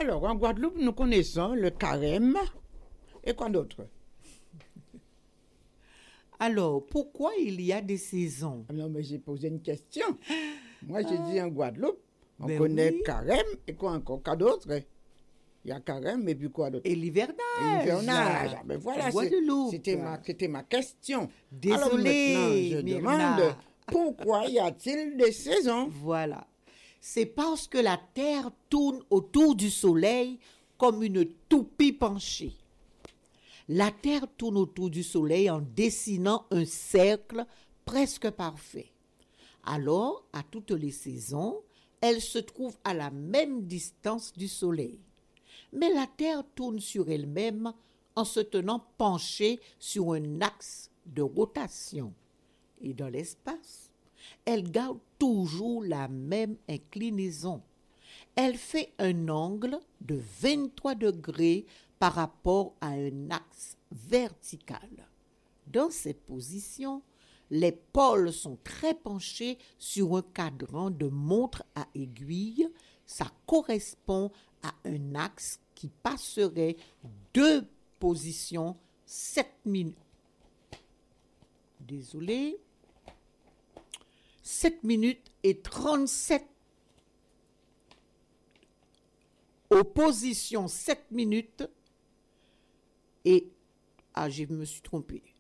Alors, en Guadeloupe, nous connaissons le carême et quoi d'autre? Alors, pourquoi il y a des saisons? Non, mais j'ai posé une question. Moi, j'ai dit en Guadeloupe, on Ben connaît oui. carême et quoi encore? Quoi d'autre? Il y a carême et puis quoi d'autre? Et l'hivernage. Et l'hivernage. Ah, ben voilà, Guadeloupe. c'était ma question. Désolée, Alors maintenant, je Myrna. demande, pourquoi y a-t-il des saisons? Voilà. C'est parce que la Terre tourne autour du Soleil comme une toupie penchée. La Terre tourne autour du Soleil en dessinant un cercle presque parfait. Alors, à toutes les saisons, elle se trouve à la même distance du Soleil. Mais la Terre tourne sur elle-même en se tenant penchée sur un axe de rotation. Et dans l'espace, elle garde toujours la même inclinaison. Elle fait un angle de 23 degrés par rapport à un axe vertical. Dans cette position, les pôles sont très penchés sur un cadran de montre à aiguille. Ça correspond à un axe qui passerait deux positions 7 minutes. Désolé. 7 minutes et 37. Opposition 7 minutes et... Ah, je me suis trompée.